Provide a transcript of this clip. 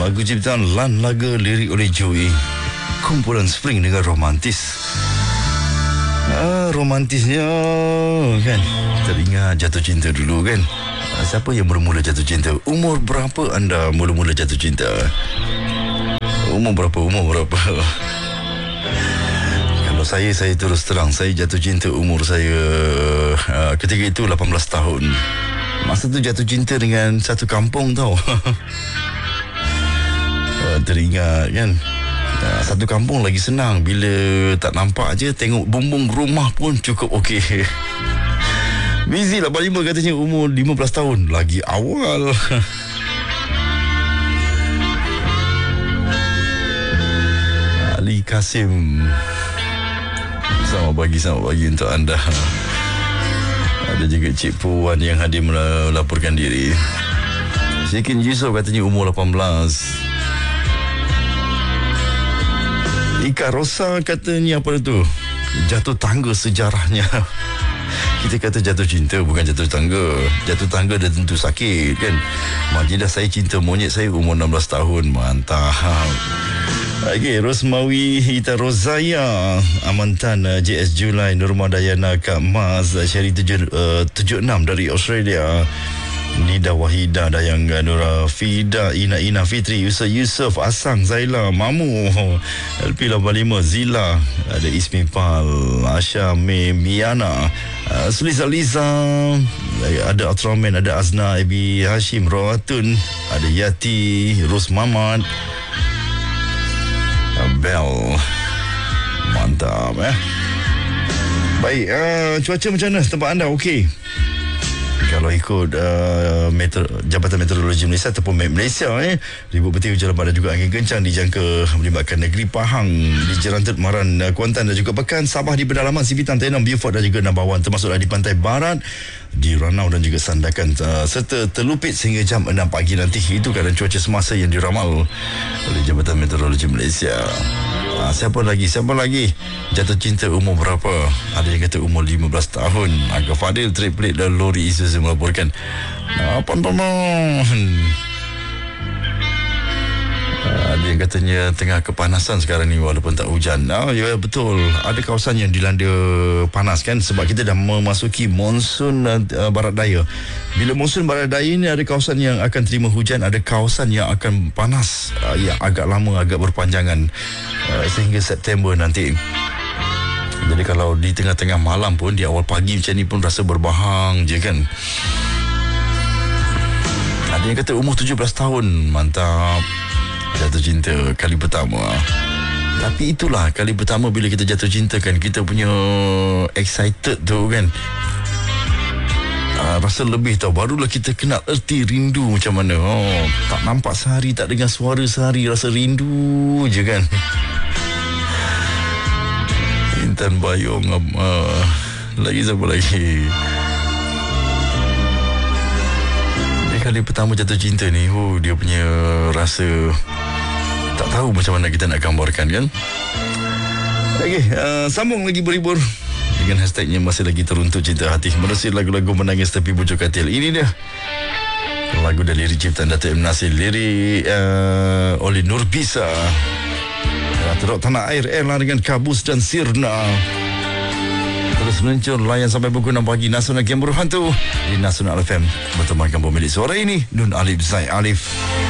Lagu ciptaan Lan Laga, lirik oleh Joey. Kumpulan Spring dengan romantis. Romantisnya kan, teringat jatuh cinta dulu kan. Siapa yang mula-mula jatuh cinta? Umur berapa anda mula-mula jatuh cinta? Umur berapa? Kalau saya terus terang, saya jatuh cinta umur saya ketika itu 18 tahun. Masa tu jatuh cinta dengan satu kampung tau. Teringat kan, satu kampung lagi senang. Bila tak nampak je, tengok bumbung rumah pun cukup okey. Mizi 85 katanya umur 15 tahun. Lagi awal. Ali Kasim, selamat pagi untuk anda. Ada juga Cik Puan yang hadir melaporkan diri. Syekin Yusof katanya umur 18. Ika Rosa katanya apa tu? Jatuh tangga sejarahnya. Kita kata jatuh cinta, bukan jatuh tangga. Jatuh tangga dah tentu sakit kan. Majidah saya cinta monyet saya umur 16 tahun. Mantap. Okay, Rosmawi Hita Rozaya, Amantan JS Julai, Nurma Dayana, Kak Mas, Syari 76 dari Australia, Nida Wahida, Dayang Nura Fida, Ina Fitri, Yusuf, Asang, Zaila, Mamu, LP85, Zila, ada Ismi Pal, Asha, Miana, Sulisa Liza, ada Ultraman, ada Azna, Ebi Hashim, Rawatun, ada Yati, Ros Mamat, Bel. Mantap Baik, cuaca macam mana tempat anda? Okey. Kalau ikut Jabatan Meteorologi Malaysia ataupun MET Malaysia, ribut peti hujan lebat dan juga angin kencang dijangka melibatkan negeri Pahang, di Jerantut, Maran, Kuantan dan juga Pekan, Sabah di pedalaman Sibitan, Tenom, Beaufort dan juga Nabawan, termasuklah di pantai barat, di Ranau dan juga Sandakan, serta terlupit sehingga jam 6 pagi nanti. Itu keadaan cuaca semasa yang diramal oleh Jabatan Meteorologi Malaysia. Siapa lagi jatuh cinta umur berapa? Ada yang kata umur 15 tahun. Agak Fadil triplet dan lori Isuzu melaporkan. Ada yang katanya tengah kepanasan sekarang ni walaupun tak hujan. Ya betul, ada kawasan yang dilanda panas kan, sebab kita dah memasuki monsun barat daya. Bila monsun barat daya ni, ada kawasan yang akan terima hujan, ada kawasan yang akan panas yang agak lama, agak berpanjangan sehingga September nanti. Jadi kalau di tengah-tengah malam pun, di awal pagi macam ni pun rasa berbahang je kan. Ada yang kata umur 17 tahun. Mantap. Jatuh cinta kali pertama. Tapi itulah kali pertama bila kita jatuh cinta kan, kita punya excited tu kan, rasa lebih tau. Barulah kita kenal erti rindu macam mana. Tak nampak sehari, tak dengar suara sehari, rasa rindu je kan. Intan Bayong, lagi siapa lagi? Kali pertama jatuh cinta ni, dia punya rasa tak tahu macam mana kita nak gambarkan kan. Okey, sambung lagi berhibur dengan hashtagnya masih lagi teruntuk cinta hati, menerusi lagu-lagu menangis tepi bujuk katil. Ini dia lagu dari lirik ciptaan Datuk M. Nasir, lirik oleh Nur Bisa. Teruk tanah air Ella dengan Kabus dan Sirna. Terus meluncur layan sampai pukul 6 pagi. Nasional Game Berhantu di Nasional FM bertemankan pemilik suara ini, Nun Alif Zaid Alif.